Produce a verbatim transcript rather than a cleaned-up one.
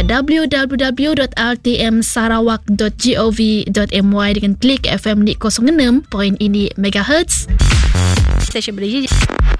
w w w dot r t m sarawak dot gov dot my dengan klik F M di kosong enam titik ini megahertz. Stesen berijing.